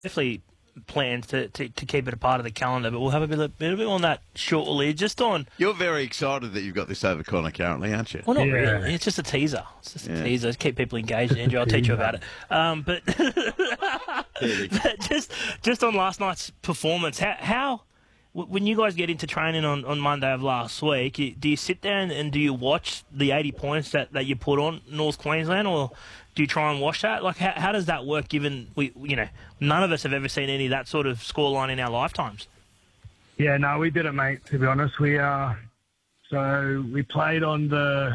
definitely plans to keep it a part of the calendar, but we'll have a bit on that shortly. Just on. You're very excited that you've got this over Connor currently, aren't you? Well, not really. It's just a teaser. It's just a teaser. Keep people engaged, Andrew. I'll teach you about it. But just on last night's performance, how when you guys get into training on Monday of last week, do you sit there and do you watch the 80 points that you put on North Queensland, or do you try and watch that? Like, how does that work, given none of us have ever seen any of that sort of scoreline in our lifetimes? Yeah, no, we did it, mate, to be honest. So we played on the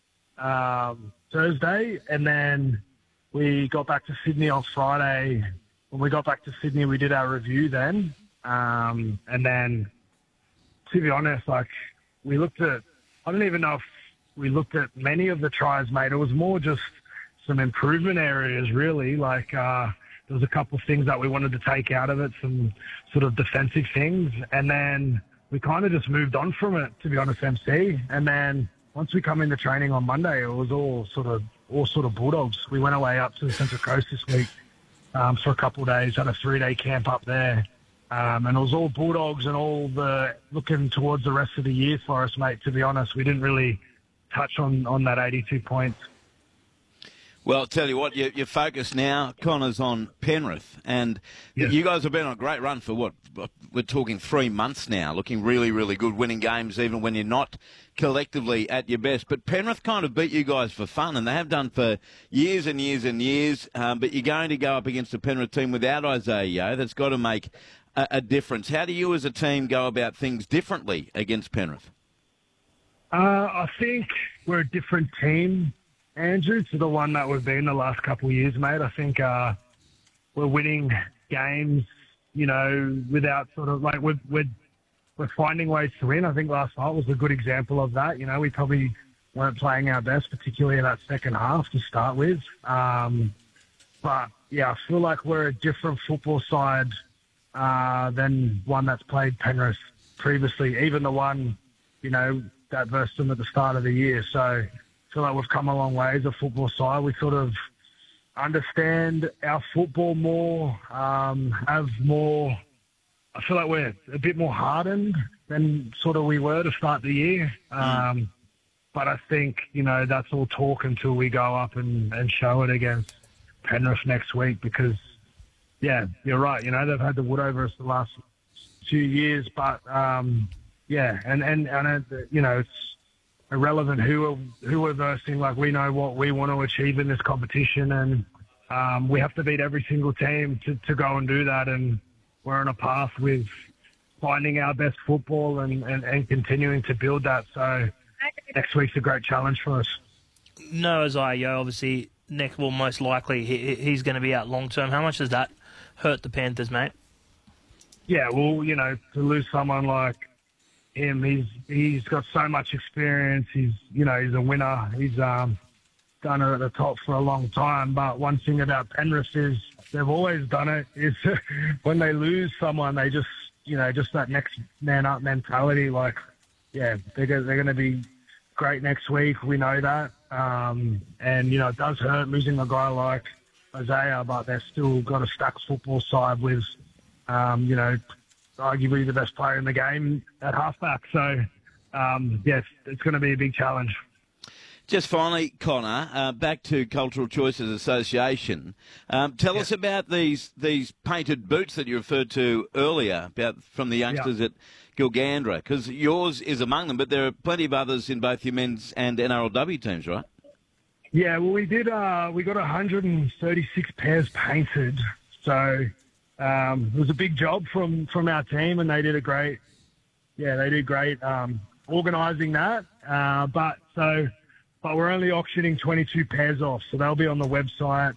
Thursday, and then we got back to Sydney on Friday. When we got back to Sydney, we did our review then. And then, to be honest, we looked at, I don't even know if we looked at many of the tries, mate. It was more just some improvement areas, really. There was a couple of things that we wanted to take out of it, some sort of defensive things. And then we kind of just moved on from it, to be honest, MC. And then once we come into training on Monday, it was all sort of Bulldogs. We went away up to the Central Coast this week for a couple of days, had a 3-day camp up there. And it was all Bulldogs and all the looking towards the rest of the year for us, mate, to be honest. We didn't really touch on that 82 points. Well, I'll tell you what, your focus now, Connor's on Penrith, and you guys have been on a great run for what, we're talking 3 months now, looking really, really good, winning games even when you're not collectively at your best. But Penrith kind of beat you guys for fun, and they have done for years and years and years, but you're going to go up against a Penrith team without Isaiah Yeo. That's got to make a difference. How do you as a team go about things differently against Penrith? I think we're a different team, Andrew, to the one that we've been the last couple of years, mate. I think we're winning games, without sort of we're finding ways to win. I think last night was a good example of that. We probably weren't playing our best, particularly in that second half to start with. But yeah, I feel like we're a different football side than one that's played Penrith previously, even the one, that versed them at the start of the year. So I feel like we've come a long way as a football side. We sort of understand our football more, have more. I feel like we're a bit more hardened than sort of we were to start the year. But I think, that's all talk until we go up and show it against Penrith next week because, yeah, you're right. They've had the wood over us the last 2 years, but, it's irrelevant who we're versing. Like, we know what we want to achieve in this competition, and we have to beat every single team to go and do that. And we're on a path with finding our best football and continuing to build that. So next week's a great challenge for us. No, Isaiah, obviously, most likely he's going to be out long term. How much does that hurt the Panthers, mate? Yeah, well, to lose someone like him, he's got so much experience. He's a winner. He's done it at the top for a long time. But one thing about Penrith is they've always done it. Is when they lose someone, they just that next man up mentality. Like, yeah, they're going to be great next week. We know that. And it does hurt losing a guy like Isaiah, but they've still got a stacked football side with, arguably the best player in the game at halfback. So, yes, it's going to be a big challenge. Just finally, Connor, back to Cultural Choices Association. Tell us about these painted boots that you referred to earlier from the youngsters at Gilgandra, because yours is among them, but there are plenty of others in both your men's and NRLW teams, right? Yeah, well, we did. We got 136 pairs painted, so it was a big job from our team, and they did great. Organising that. But we're only auctioning 22 pairs off, so they'll be on the website,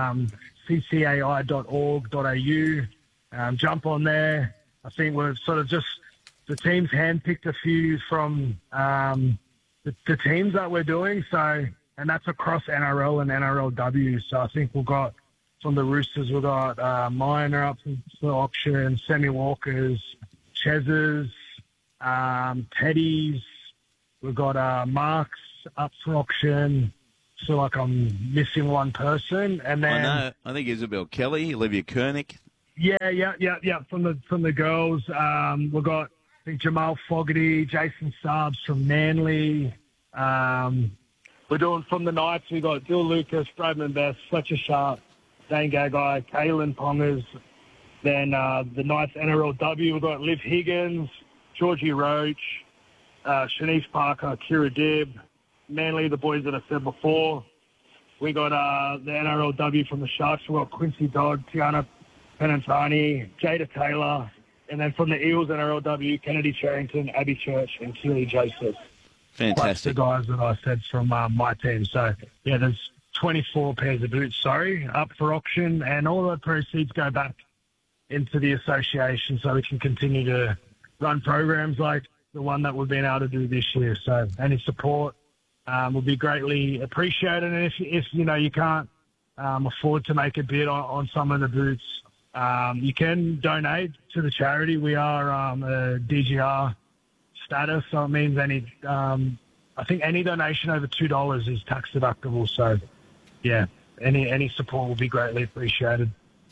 ccai.org.au. Jump on there. I think we've sort of just the team's handpicked a few from the teams that we're doing. So, and that's across NRL and NRLW. So I think we've got from the Roosters, we've got Minor up for auction, Sammy Walkers, Chez's, Teddy's. We've got Mark's up for auction. I feel like I'm missing one person. And then I know. I think Isabel Kelly, Olivia Koenig. Yeah. From the girls, we've got I think Jamal Fogarty, Jason Sabs from Manly. We're doing from the Knights. We got Dill Lucas, Bradman Best, Fletcher Sharp, Dane Gagai, Kaylin Pongers. Then the Knights NRLW, we've got Liv Higgins, Georgie Roach, Shanice Parker, Kira Dibb, Manly, the boys that I said before. We got the NRLW from the Sharks. We've got Quincy Dodd, Tiana Penantani, Jada Taylor. And then from the Eels NRLW, Kennedy Charrington, Abby Church, and Keely Joseph. Fantastic. That's the guys that I said from my team. So, yeah, there's 24 pairs of boots, up for auction. And all the proceeds go back into the association so we can continue to run programs like the one that we've been able to do this year. So any support will be greatly appreciated. And if you can't afford to make a bid on some of the boots, you can donate to the charity. We are a DGR status, so it means I think any donation over $2 is tax deductible. So, yeah, any support will be greatly appreciated.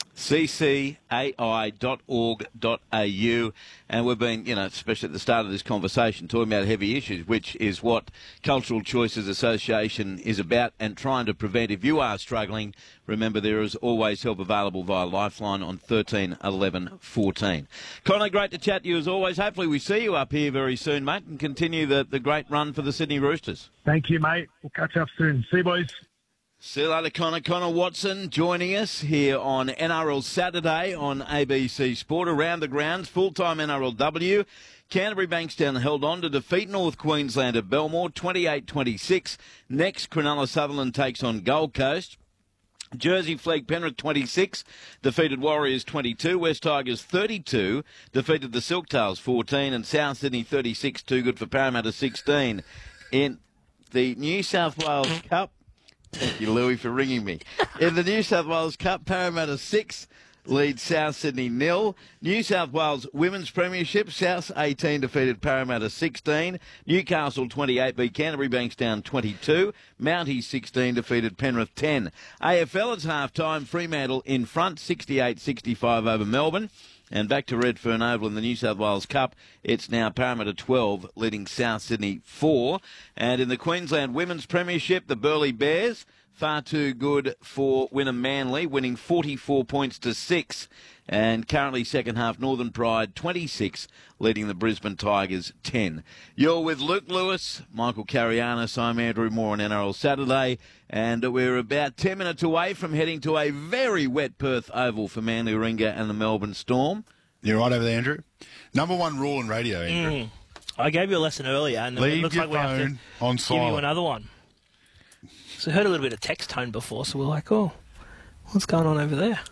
ccai.org.au, and we've been, especially at the start of this conversation, talking about heavy issues, which is what Cultural Choices Association is about, and trying to prevent. If you are struggling, remember there is always help available via Lifeline on 13 11 14. Connor, great to chat to you as always. Hopefully we see you up here very soon, mate, and continue the great run for the Sydney Roosters. Thank you, mate. We'll catch up soon. See you, boys. See you later, Connor. Connor Watson joining us here on NRL Saturday on ABC Sport. Around the grounds, full-time NRLW. Canterbury Bankstown held on to defeat North Queensland at Belmore, 28-26. Next, Cronulla Sutherland takes on Gold Coast. Jersey Flegg Penrith 26, defeated Warriors 22. West Tigers 32, defeated the Silktails 14. And South Sydney 36, too good for Parramatta 16. In the New South Wales Cup, thank you, Louis, for ringing me. In the New South Wales Cup, Parramatta 6 leads South Sydney 0. New South Wales Women's Premiership, South 18 defeated Parramatta 16. Newcastle 28 beat Canterbury Bankstown 22. Mounties 16 defeated Penrith 10. AFL, it's half-time. Fremantle in front, 68-65 over Melbourne. And back to Redfern Oval in the New South Wales Cup, it's now Parramatta 12 leading South Sydney 4. And in the Queensland Women's Premiership, the Burleigh Bears, far too good for Wynnum Manly, winning 44 points to 6. And currently second half, Northern Pride 26, leading the Brisbane Tigers 10. You're with Luke Lewis, Michael Carianis, I'm Andrew Moore on NRL Saturday. And we're about 10 minutes away from heading to a very wet Perth Oval for Manly Warringah and the Melbourne Storm. You're right over there, Andrew. Number one rule in radio, Andrew. I gave you a lesson earlier, and Leave it looks your like we have to phone on give silent. you another one. So I heard a little bit of text tone before, so we're like, oh, what's going on over there?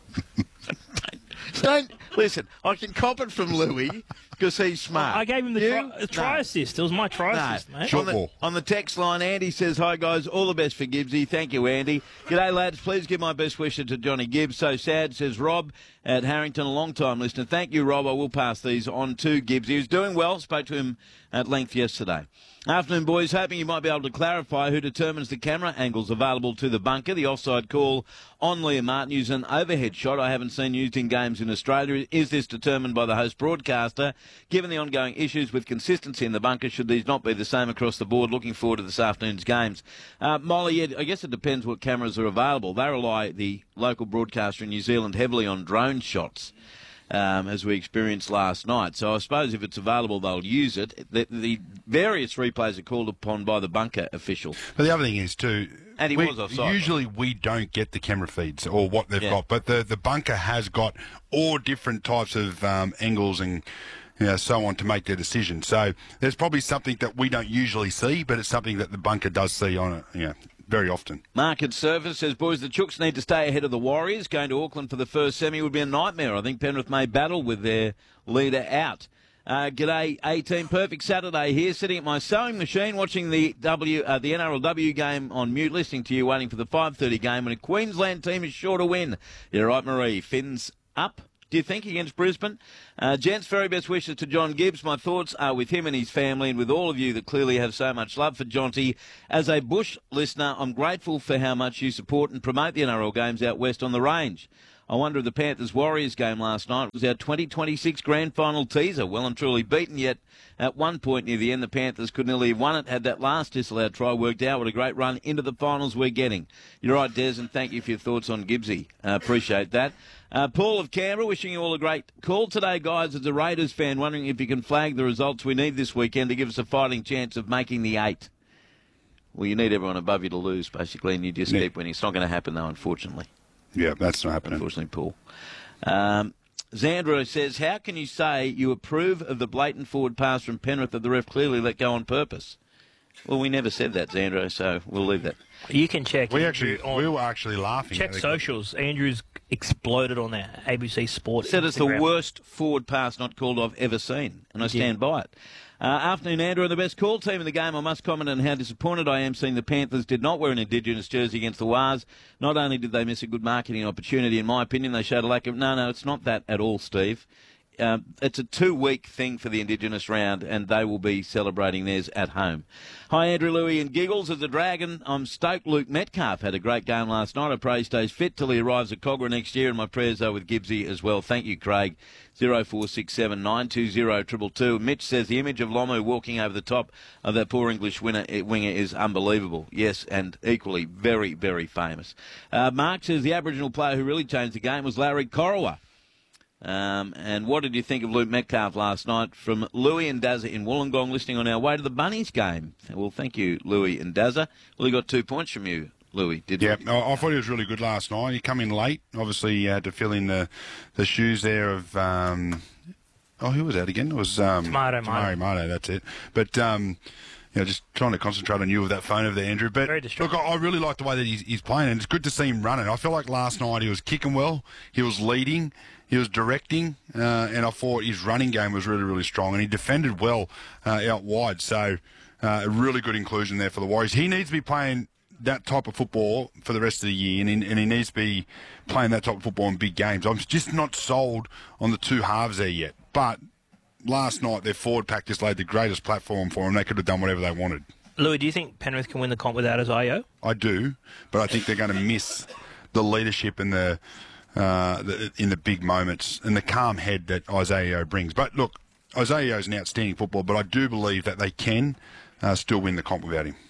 Don't listen. I can cop it from Louis because he's smart. I gave him the try No. assist. It was my try assist, mate. Short ball. On the text line, Andy says, hi, guys. All the best for Gibbsy. Thank you, Andy. G'day, lads. Please give my best wishes to Johnny Gibbs. So sad, says Rob at Harrington, a long-time listener. Thank you, Rob. I will pass these on to Gibbs. He was doing well. Spoke to him at length yesterday. Afternoon, boys. Hoping you might be able to clarify who determines the camera angles available to the bunker. The offside call on Liam Martin using an overhead shot I haven't seen used in games in Australia. Is this determined by the host broadcaster? Given the ongoing issues with consistency in the bunker, should these not be the same across the board? Looking forward to this afternoon's games. Molly, I guess it depends what cameras are available. They rely, the local broadcaster in New Zealand, heavily on drone shots. As we experienced last night. So I suppose if it's available, they'll use it. The various replays are called upon by the bunker official. But the other thing is, too, And he was offside. Usually we don't get the camera feeds or what they've got, but the bunker has got all different types of angles and so on to make their decision. So there's probably something that we don't usually see, but it's something that the bunker does see on it, very often. Market Service says, boys, the Chooks need to stay ahead of the Warriors. Going to Auckland for the first semi would be a nightmare. I think Penrith may battle with their leader out. G'day, 18. Perfect Saturday here, sitting at my sewing machine, watching the NRLW game on mute, listening to you, waiting for the 5:30 game, and a Queensland team is sure to win. You're right, Marie. Fins up, do you think, against Brisbane? Gents, very best wishes to John Gibbs. My thoughts are with him and his family and with all of you that clearly have so much love for Jonty. As a Bush listener, I'm grateful for how much you support and promote the NRL games out west on the range. I wonder if the Panthers-Warriors game last night was our 2026 grand final teaser. Well and truly beaten, yet at one point near the end, the Panthers could nearly have won it had that last disallowed try worked out. What a great run into the finals we're getting. You're right, Des, and thank you for your thoughts on Gibbsy. Appreciate that. Paul of Canberra, wishing you all a great call today, guys, as a Raiders fan, wondering if you can flag the results we need this weekend to give us a fighting chance of making the 8. Well, you need everyone above you to lose, basically, and you just keep winning. It's not going to happen, though, unfortunately. Yeah, that's not happening. Unfortunately, Paul. Zandro says, how can you say you approve of the blatant forward pass from Penrith that the ref clearly let go on purpose? Well, we never said that, Zandro, so we'll leave that. You can check. We were actually laughing. Check socials. Andrew's exploded on that ABC Sport. Said it's the Instagram. worst forward pass not called I've ever seen, and I stand by it. Afternoon, Andrew, the best call team in the game. I must comment on how disappointed I am seeing the Panthers did not wear an Indigenous jersey against the Wars. Not only did they miss a good marketing opportunity, in my opinion, they showed a lack of... No, it's not that at all, Steve. It's a 2-week thing for the Indigenous round, and they will be celebrating theirs at home. Hi, Andrew, Louie and Giggles. As a Dragon, I'm stoked Luke Metcalf had a great game last night. I pray he stays fit till he arrives at Cogra next year, and my prayers are with Gibbsy as well. Thank you, Craig. 0467 920 222. Mitch says the image of Lomu walking over the top of that poor English winger is unbelievable. Yes, and equally very, very famous. Mark says the Aboriginal player who really changed the game was Larry Corowa. And what did you think of Luke Metcalf last night? From Louie and Dazza in Wollongong, listening on our way to the Bunnies game. Well, thank you, Louie and Dazza. Well, he got 2 points from you, Louie, did you? Yeah, I thought he was really good last night. He come in late. Obviously, he had to fill in the shoes there of... who was that again? It was... Tomato, that's it. But... just trying to concentrate on you with that phone over there, Andrew. But look, I really like the way that he's playing, and it's good to see him running. I feel like last night he was kicking well, he was leading, he was directing, and I thought his running game was really, really strong, and he defended well out wide. So a really good inclusion there for the Warriors. He needs to be playing that type of football for the rest of the year, and he needs to be playing that type of football in big games. I'm just not sold on the two halves there yet, but... last night, their forward pack just laid the greatest platform for them. They could have done whatever they wanted. Louis, do you think Penrith can win the comp without Isaiah? I do, but I think they're going to miss the leadership and in the big moments and the calm head that Isaiah brings. But look, Isaiah is an outstanding footballer, but I do believe that they can still win the comp without him.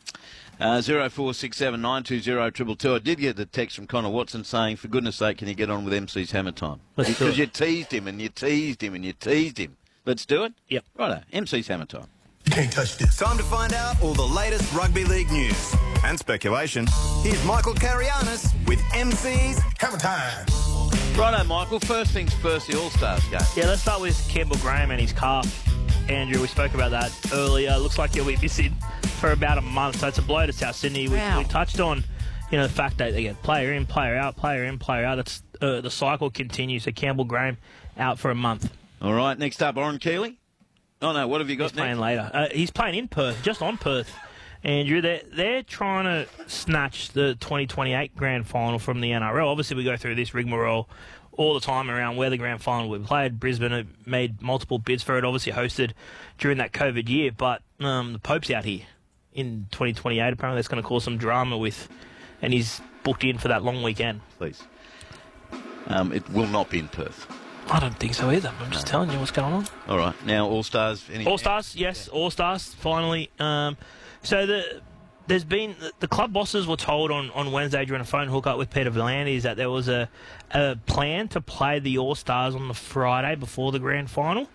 0467 920 222. I did get the text from Connor Watson saying, for goodness sake, can you get on with MC's Hammer Time? Because you teased him and you teased him and you teased him. Let's do it? Yep. Righto, MC's Hammer Time. Can't touch this. Time to find out all the latest rugby league news and speculation. Here's Michael Carianis with MC's Hammer Time. Righto, Michael. First things first, the All-Stars game. Yeah, let's start with Campbell Graham and his calf. Andrew, we spoke about that earlier. Looks like he'll be missing for about a month, so it's a blow to South Sydney. We touched on, the fact that they get player in, player out, player in, player out. That's the cycle continues. So Campbell Graham out for a month. All right, next up, Oren Keeley. Oh, no, what have you got He's playing later. He's playing in Perth, just on Perth. Andrew, they're trying to snatch the 2028 grand final from the NRL. Obviously, we go through this rigmarole all the time around where the grand final will be played. Brisbane have made multiple bids for it, obviously hosted during that COVID year, but the Pope's out here in 2028. Apparently that's going to cause some drama and he's booked in for that long weekend. Please. It will not be in Perth. I don't think so either. I'm just telling you what's going on. All right. Now, All-Stars. All-Stars, yes. All-Stars, finally. So there's been... The club bosses were told on Wednesday during a phone hookup with Peter V'landys that there was a plan to play the All-Stars on the Friday before the grand final,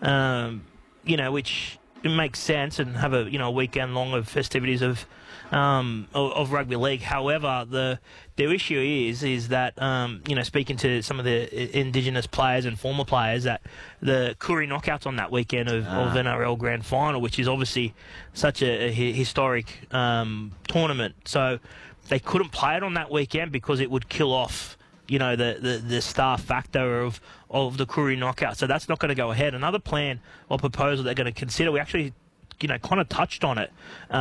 which it makes sense, and have a weekend long of festivities of rugby league. However, their issue is that speaking to some of the Indigenous players and former players, that the Koori knockouts on that weekend of NRL Grand Final, which is obviously such a historic tournament, so they couldn't play it on that weekend because it would kill off the star factor of the Koori knockout. So that's not going to go ahead. Another plan or proposal they're going to consider, we actually kind of touched on it,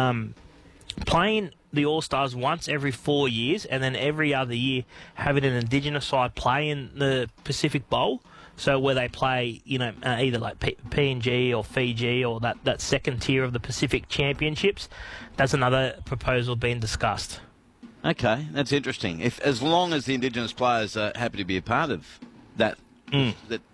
playing the All-Stars once every 4 years, and then every other year having an Indigenous side play in the Pacific Bowl. So where they play, either like PNG or Fiji or that second tier of the Pacific Championships. That's another proposal being discussed. Okay, that's interesting. As long as the Indigenous players are happy to be a part of that